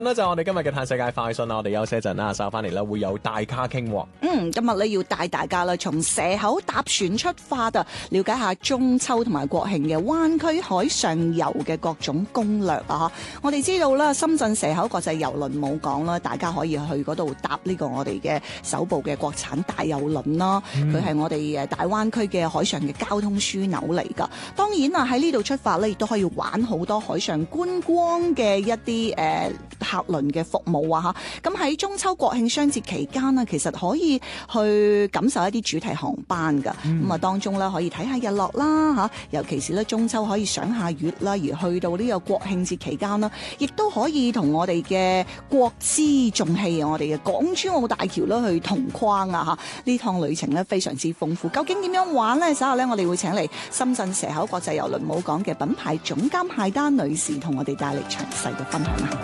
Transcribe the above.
呢就係我哋今日嘅嘆世界快訊啦，我哋休息一陣啦，稍後翻嚟啦會有大咖傾喎。 今日咧要帶大家啦，從蛇口搭船出發啊，了解下中秋同埋國慶嘅灣區海上遊嘅各種攻略啊！我哋知道啦，深圳蛇口國際郵輪母港啦，大家可以去嗰度搭呢個我哋嘅首部嘅國產大郵輪啦。佢係我哋大灣區嘅海上嘅交通樞紐嚟㗎。當然啊，喺呢度出發咧，亦都可以玩好多海上觀光嘅一啲客輪嘅服務啊！咁喺中秋國慶雙節期間呢，其實可以去感受一啲主題航班㗎。咁當中咧可以睇下日落啦，尤其是咧中秋可以賞下月啦，而去到呢個國慶節期間啦，亦都可以同我哋嘅國之重器，我哋嘅港珠澳大橋啦去同框啊！呢趟旅程咧非常之豐富。究竟點樣玩呢？稍後咧我哋會請嚟深圳蛇口國際郵輪母港嘅品牌總監謝丹女士同我哋帶嚟詳細嘅分享啊！